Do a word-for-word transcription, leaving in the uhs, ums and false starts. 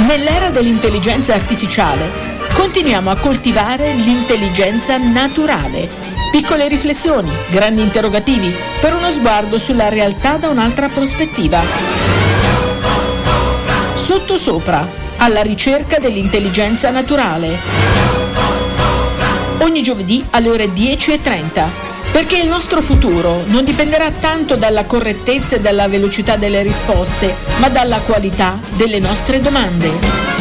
Nell'era dell'intelligenza artificiale continuiamo a coltivare l'intelligenza naturale. Piccole riflessioni, grandi interrogativi, per uno sguardo sulla realtà da un'altra prospettiva. Sottosopra, alla ricerca dell'intelligenza naturale. Ogni giovedì alle ore dieci e trenta, perché il nostro futuro non dipenderà tanto dalla correttezza e dalla velocità delle risposte, ma dalla qualità delle nostre domande.